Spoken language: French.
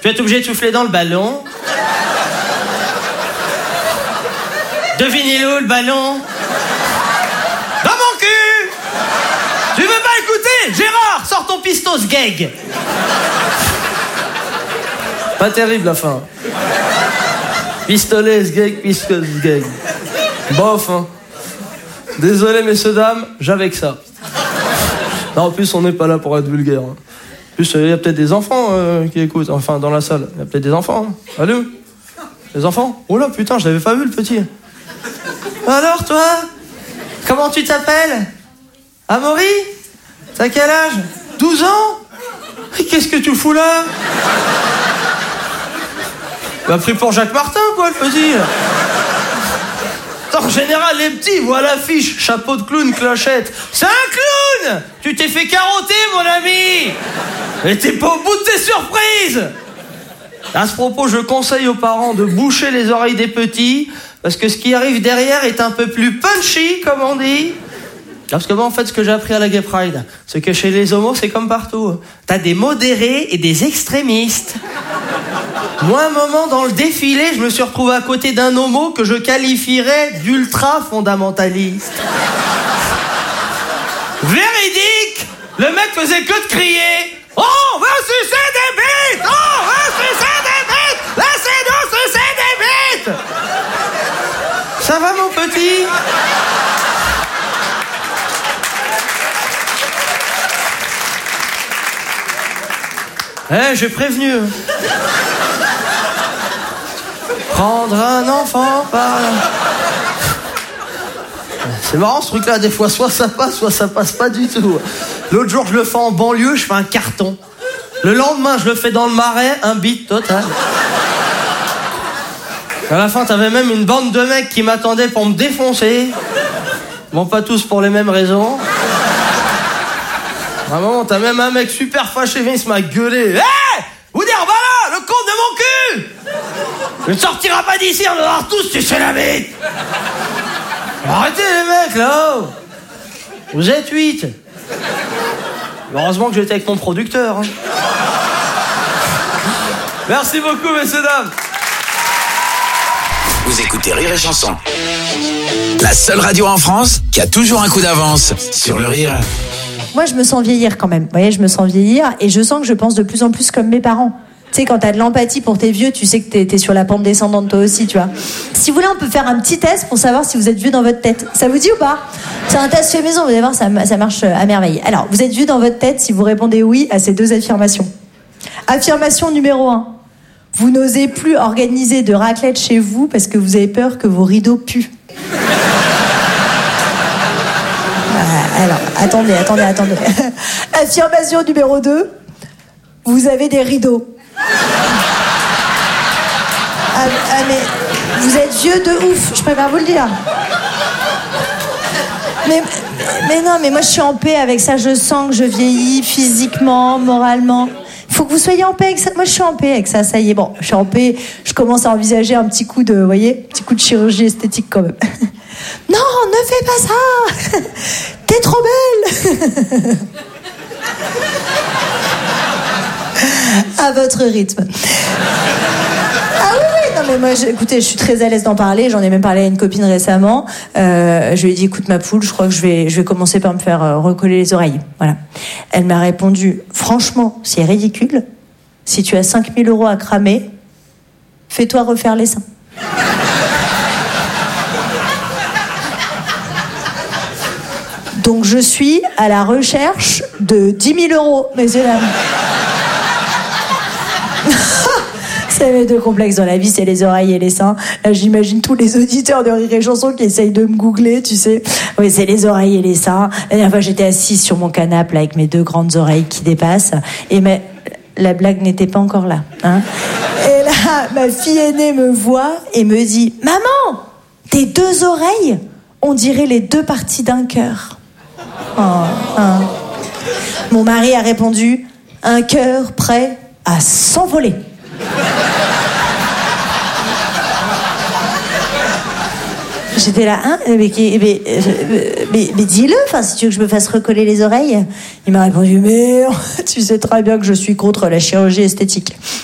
Tu vas être obligé de souffler dans le ballon. Devine, il est où le ballon? Dans mon cul! Tu veux pas écouter? Gérard, sors ton pistos gag. Pas terrible la fin. Pistolet, gag, pistos gag. Bof, hein. Désolé, messieurs, dames, j'avais que ça. Non, en plus, on n'est pas là pour être vulgaire. En plus, il y a peut-être des enfants qui écoutent, enfin, dans la salle. Il y a peut-être des enfants. Hein. Allô? Les enfants? Oh là, putain, je l'avais pas vu, le petit. Alors, toi? Comment tu t'appelles? Amaury? T'as quel âge? 12 ans? Qu'est-ce que tu fous là? T'as pris pour Jacques Martin, quoi, le petit? En général, les petits voient l'affiche, chapeau de clown, clochette. C'est un clown! Tu t'es fait carotter, mon ami! Et t'es pas au bout de tes surprises! À ce propos, je conseille aux parents de boucher les oreilles des petits, parce que ce qui arrive derrière est un peu plus punchy, comme on dit. Parce que moi, en fait, ce que j'ai appris à la Gay Pride, c'est que chez les homos, c'est comme partout. T'as des modérés et des extrémistes. Moi, un moment, dans le défilé, je me suis retrouvé à côté d'un homo que je qualifierais d'ultra-fondamentaliste. Véridique! Le mec faisait que de crier « On va sucer des bites! On va sucer des bites! Laissez-nous sucer des bites !» Ça va, mon petit? J'ai prévenu. Prendre un enfant par... C'est marrant ce truc-là, des fois, soit ça passe pas du tout. L'autre jour, je le fais en banlieue, je fais un carton. Le lendemain, je le fais dans le Marais, un beat total. À la fin, t'avais même une bande de mecs qui m'attendaient pour me défoncer. Bon, pas tous pour les mêmes raisons. À un moment, t'as même un mec super fâché, il se m'a gueulé. Hé! Vous dire, voilà, le compte de mon cul! Je ne sortira pas d'ici, on va voir tous sucer la bite! Arrêtez les mecs, là! Vous êtes 8. Heureusement que j'étais avec mon producteur. Hein. Merci beaucoup, messieurs, dames. Vous écoutez Rire et Chanson. La seule radio en France qui a toujours un coup d'avance sur le rire. Moi, je me sens vieillir quand même. Vous voyez, je me sens vieillir et je sens que je pense de plus en plus comme mes parents. Tu sais, quand t'as de l'empathie pour tes vieux, tu sais que t'es sur la pente descendante toi aussi, tu vois. Si vous voulez, on peut faire un petit test pour savoir si vous êtes vieux dans votre tête. Ça vous dit ou pas? C'est un test fait maison, vous allez voir, ça marche à merveille. Alors, vous êtes vieux dans votre tête si vous répondez oui à ces deux affirmations. Affirmation numéro 1. Vous n'osez plus organiser de raclette chez vous parce que vous avez peur que vos rideaux puent. Alors, attendez. Affirmation numéro 2. Vous avez des rideaux. Mais vous êtes vieux de ouf, je préfère vous le dire. Mais non, mais moi je suis en paix avec ça, je sens que je vieillis physiquement, moralement. Il faut que vous soyez en paix avec ça. Moi je suis en paix avec ça, ça y est. Bon, je suis en paix, je commence à envisager un petit coup de, vous voyez, petit coup de chirurgie esthétique quand même. Non, ne fais pas ça. T'es trop belle. À votre rythme. Ah oui, non mais moi, écoutez, je suis très à l'aise d'en parler. J'en ai même parlé à une copine récemment. Je lui ai dit, écoute ma poule, je crois que je vais commencer par me faire recoller les oreilles. Voilà. Elle m'a répondu, franchement, c'est ridicule. Si tu as 5 000 € à cramer, fais-toi refaire les seins. Donc je suis à la recherche de 10 000 €, messieurs dames. C'est mes deux complexes dans la vie, c'est les oreilles et les seins. Là, j'imagine tous les auditeurs de Rire et Chanson qui essayent de me googler, tu sais. Oui, c'est les oreilles et les seins. La dernière fois, j'étais assise sur mon canapé là, avec mes deux grandes oreilles qui dépassent. Et la blague n'était pas encore là. Hein. Et là, ma fille aînée me voit et me dit « Maman, tes deux oreilles, on dirait les deux parties d'un cœur. » Mon mari a répondu « Un cœur prêt à s'envoler. » J'étais là, hein, mais dis-le, enfin, si tu veux que je me fasse recoller les oreilles. Il m'a répondu, mais tu sais très bien que je suis contre la chirurgie esthétique.